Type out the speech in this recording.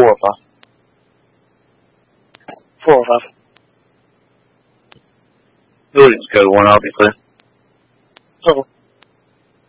4 or 5? 4 or 5? We'll just go 1, obviously. Oh.